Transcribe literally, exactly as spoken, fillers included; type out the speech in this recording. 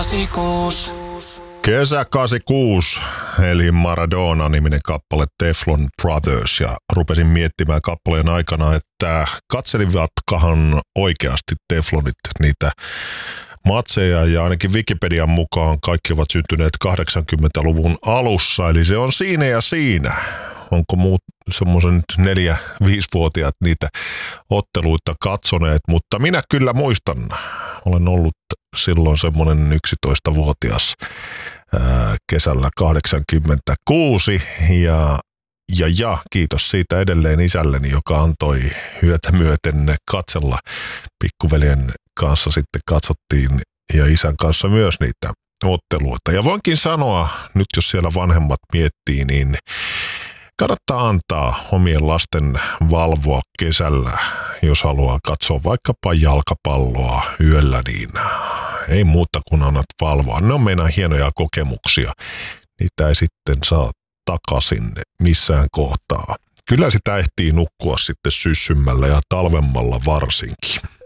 Kesä kahdeksankymmentäkuusi, eli Maradona-niminen kappale Teflon Brothers, ja rupesin miettimään kappaleen aikana, että katselivatkahan oikeasti Teflonit niitä matseja, ja ainakin Wikipedian mukaan kaikki ovat syntyneet kahdeksankymmentäluvun alussa, eli se on siinä ja siinä. Onko muut semmoisen neljä, viisivuotiaat niitä otteluita katsoneet, mutta minä kyllä muistan, olen ollut silloin semmoinen yksitoistavuotias ää, kesällä kahdeksankymmentäkuusi ja, ja, ja kiitos siitä edelleen isälleni, joka antoi yötä myöten katsella. Pikkuveljen kanssa sitten katsottiin ja isän kanssa myös niitä otteluita. Ja voinkin sanoa, nyt jos siellä vanhemmat miettii, niin kannattaa antaa omien lasten valvoa kesällä, jos haluaa katsoa vaikkapa jalkapalloa yöllä, niin ei muuta kuin annat valvoa. Ne on meidän hienoja kokemuksia. Niitä ei sitten saa takaisin missään kohtaa. Kyllä sitä ehtii nukkua sitten syssymmällä ja talvemmalla varsinkin.